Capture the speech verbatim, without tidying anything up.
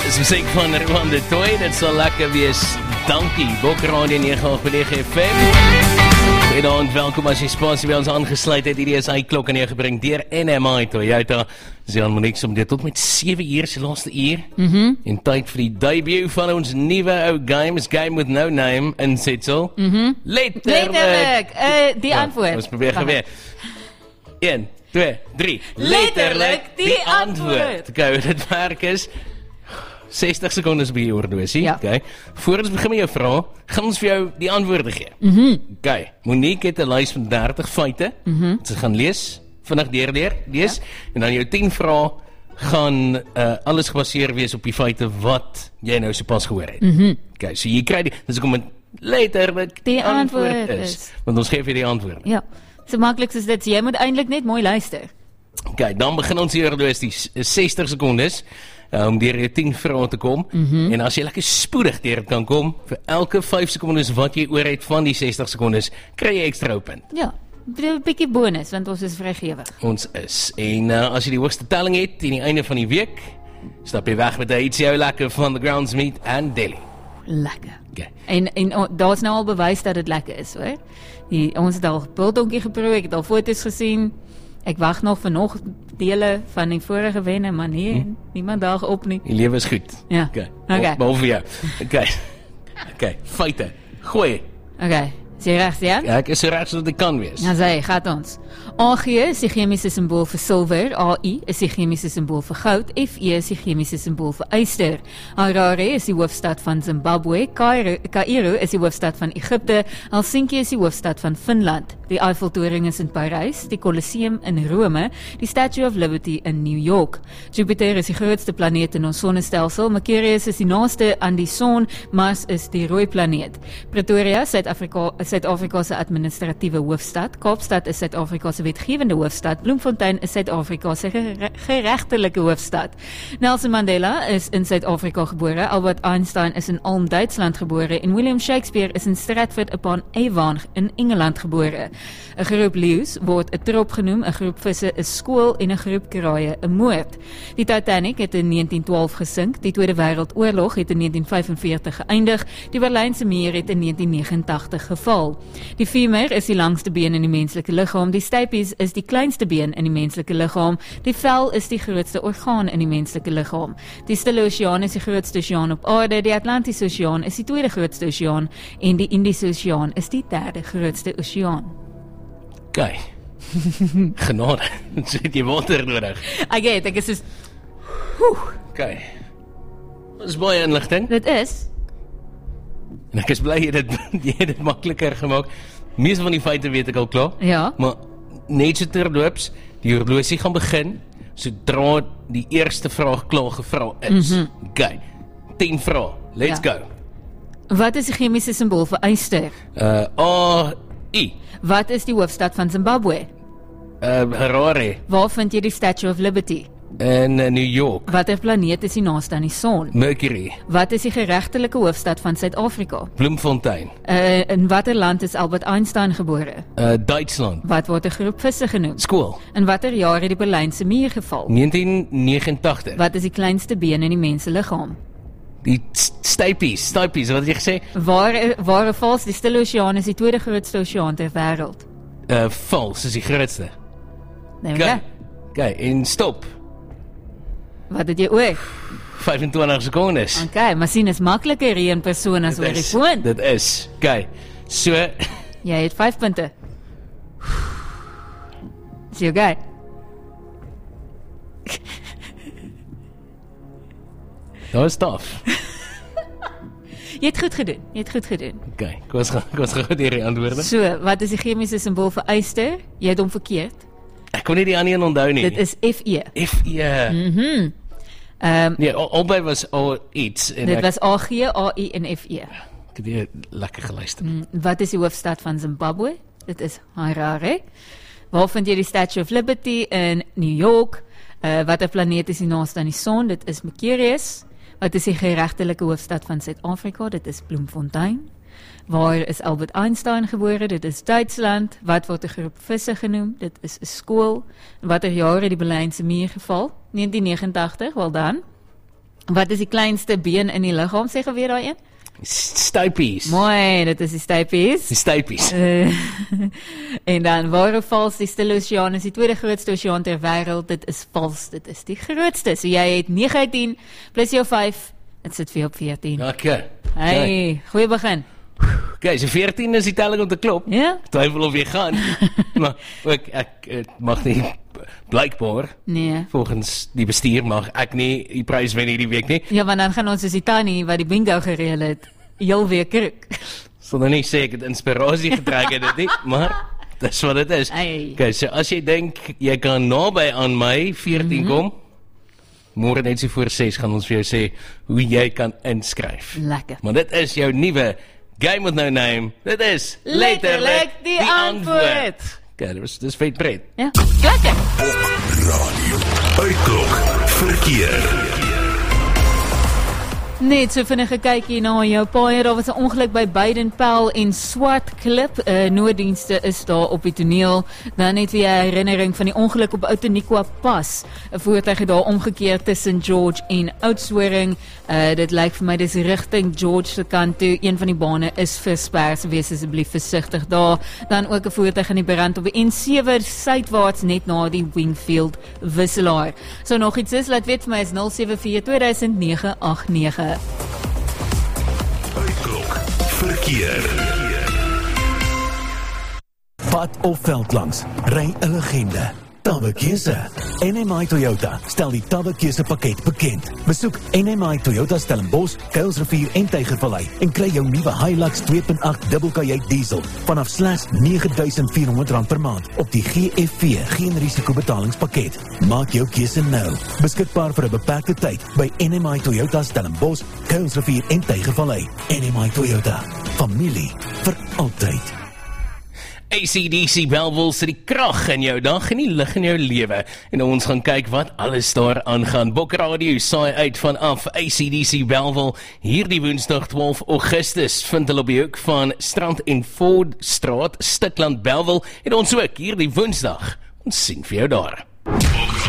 Dis musiek van Rowan de Toy, dit sal lekker wees. Dankie, Bokradio nege agt nege F M. Goeiedag, welkom as jy spasie by ons aangesluit het. Hierdie is hy klok en jy gebring deur N M I Toyota. Jan Monique som dit tot met sewe uur, se laaste uur. Mhm. En tyd vir die debut van ons nuwe ou game, is Game with No Name in Setsel. Mhm. Letterlik. Letterlik, uh, die Ja, antwoord. ons probeer gaan weer. een, twee, drie. Letterlik die antwoord. Okay, dit werk is sestig sekondes by die oordosie. Ja. Okay. Voor ons begin met jou vraag, gaan ons vir jou die antwoorde gee. Mhm. Okay. Monique het 'n lys van dertig feite. Mhm. Sy gaan lees, vinnig deur leer, lees, en dan jou tien vrae gaan uh, alles gebaseer wees op die feite wat jy nou sopas gehoor het. Mhm. Okay, so jy kry die, dis kom met letterlik Die antwoord is. Want ons gee vir die antwoord. Ja, so maklik is dit. Jy moet eintlik net mooi luister. Okay, dan begin ons hier dus die sestig sekondes uh, om deur jou tien vrae te kom. Mm-hmm. En as jy lekker spoedig deur kan kom, vir elke vyf sekondes wat jy oor het van die sestig sekondes, kry jy ekstra punt. Ja, 'n bietjie bonus want ons is vrygewig. Ons is. En uh, as jy die hoogste telling het teen die einde van die week, stap jy weg met 'n ietsie ou lekker van the Grounds Meat and Deli. Lekker. Okay. En en oh, daar's nou al bewys dat dit lekker is, hoor. Die ons het al biltongkie geproe, ek het al foto's gesien. Ek wag nog vir nog dele van die vorige wenne, maar nee, hmm. niemand daag op nie. Die lewe is goed. Ja. Okay. Okay. Behalve jou. Okay. Okay, feite. Gooi. Okay, is jy reg, ja? Ja, ek is so reg soos dit kan wees. Nou sê, gaat ons. A G is die chemiese simbool vir silwer, A I is die chemiese simbool vir goud, F E is die chemiese simbool vir yster. Harare is die hoofstad van Zimbabwe, Cairo, Cairo is die hoofstad van Egipte, Helsinki is die hoofstad van Finland. Die Eiffeltoring is in Parys, die Colosseum in Rome, die Statue of Liberty in New York. Jupiter is die grootste planeet in ons sonnestelsel, Mercurius is die naaste aan die son, Mars is die rooi planeet. Pretoria, Suid-Afrika, Suid-Afrika se administratiewe hoofstad, Kaapstad is Suid-Afrika se wetgewende hoofstad, Bloemfontein is Suid-Afrika se gere geregtelike hoofstad. Nelson Mandela is in Suid-Afrika gebore, Albert Einstein is in Ulm, Duitsland gebore en William Shakespeare is in Stratford upon Avon in Engeland gebore. 'n Groep leeu's word 'n trop genoem, 'n groep visse 'n skool en 'n groep kraaie 'n moord. Die Titanic het in negentien twaalf gesink, die Tweede Wêreldoorlog het in negentien vyfenveertig geëindig, die Berlynse muur het in negentien negenentagtig geval. Die femur is die langste been in die menslike liggaam, die stapes is die kleinste been in die menslike liggaam, die vel is die grootste orgaan in die menslike liggaam. Die Stille Oseaan is die grootste oseaan op aarde, die Atlantiese Oseaan is die tweede grootste oseaan en die Indiese Oseaan is die derde grootste oseaan. Okay. Genade. So het jy water nodig. Ek het, ek is soos, Okay. Dit is baie inligting. dit is, En ek is bly jy het dit jy het dit makliker gemaak. Meeste van die feite weet ek al klaar. ja, Maar net so terloops, die horlosie gaan begin sodra die eerste vraag klaar gevra is. Mm-hmm. Okay. tien vrae. Let's Ja. go. wat is die chemiese simbool vir yster? Uh A I. Wat is die hoofstad van Zimbabwe? Uh Harare Waar vind jy die Statue of Liberty? in uh, New York. Watter planeet is die naaste aan die son? Mercury. Wat is die geregtelike hoofstad van Suid-Afrika? Bloemfontein. Uh, in watter land is Albert Einstein gebore? Uh Duitsland. Wat word 'n groep visse genoem? Skool. In watter jaar het die Berlynse muur geval? negentien negenentagtig. Wat is die kleinste been in die menseliggaam? Die stapes, stapes, wat het jy gesê? Waar waar vals die Stille Oseaan is die tweede grootste oseaan ter wêreld? Uh vals is die grootste. Nou, Okay. ja. Okay, en stop. Wat het jy oor? vyfentwintig sekondes. Okay, maar sien is makliker hier in persoon as oor die is, foon. dit is. Okay. So, Jy het vyf punte. Is jy okay? dat is taaf. Jy het goed gedoen. Jy het goed gedoen. Okay, kom ons gaan kom ons gaan gou deur die antwoorde. So, wat is die chemiese simbool vir yster? Jy het hom verkeerd. Ek kon nie die ander een onthou nie. Dit is F E. F E. Mhm. Ehm um, Nee, al- albei was al iets en dit ek, was A G, A I en F E. ek het weer lekker geluister. Mm, Wat is die hoofstad van Zimbabwe? Dit is Harare. Waar vind jy die Statue of Liberty in New York? Uh, watter planeet is die naaste aan die son? Dit is Mercurius. Wat is die geregtelike hoofstad van Suid-Afrika? Dit is Bloemfontein. Waar is Albert Einstein gebore? Dit is Duitsland. Wat word 'n groep visse genoem? Dit is 'n skool. Watter jaar het die Berlynse muur geval? negentien negenentagtig, wel dan. Wat is die kleinste been in die liggaam, sê geweer daai een? Stuipies. Mooi, dit is die stuipies. Die stuipies. Uh, en dan, waar of vals, die Stille Oseaan is die tweede grootste oseaan ter wêreld. Dit is vals, dit is die grootste. So jy het nege uit tien, plus jou vyf, dit sit vir jou op veertien. Okay. Hey, okay. goeie begin. Okay, so veertien is die telling om te klop. Ja? Twyfel of jy gaan. maar ek, ek, ek mag nie, blykbaar, Nee. volgens die bestuur mag ek nie die prys wen hierdie week nie. Ja, want dan gaan ons soos die tannie wat die bingo gereël het, heel weer kruk. Sal nou nie sê ek het inspirasie getrek het dit nie, maar dis wat dit is. Hey. Okay, so as jy dink jy kan naby aan my veertien mm-hmm. kom, môre net so voor ses gaan ons vir jou sê hoe jy kan inskryf. Lekker. Maar dit is jou nuwe Game with No Name. Dit is Letterlik die antwoord. Okay, dit is dis vet pret. Ja, lekker. Radio Uitklok verkeer. Net so vinnige kykie na jou paai. Daar was 'n ongeluk by Beiden-Pel en Swartklip. Uh, nooddienste is daar op die toneel. Dan net weer 'n herinnering van die ongeluk op Outeniqua Pas. 'n Voertuig het daar omgekeer tussen George en Oudtshoorn. Uh, dit lyk vir my dis rigting George se kant toe. Een van die bane is versper, so wees asseblief versigtig daar. Dan ook 'n voertuig in die brand op die N sewe suidwaarts net na die Wingfield wisselaar. So nog iets is, laat weet vir my is nul sewe vier twee nege agt nege. Uitklok verkeer. Pad of veld langs, ry 'n legende. Tabekeuse. N M I Toyota stel die Tabekeuse pakket bekend. Besoek N M I Toyota Stellenbosch, Kuilsrivier en Tygervallei en kry jou nuwe Hilux twee punt agt dubbelkajuit diesel vanaf slegs nege duisend vier honderd rand per maand op die G F V geen risiko betalingspakket. Maak jou keuse nou. Beskikbaar vir 'n beperkte tyd by N M I Toyota Stellenbosch, Kuilsrivier en Tygervallei. N M I Toyota. Familie vir altyd. A C D C Bellville sit die krag in jou dag en die lig in jou lewe. En ons gaan kyk wat alles daar aangaan. Bokradio saai uit vanaf A C D C Bellville hierdie Woensdag twaalf Augustus. Vind hulle op die hoek van Strand en Ford Straat, Stikland, Bellville. En ons ook hierdie Woensdag. Ons sien vir jou daar.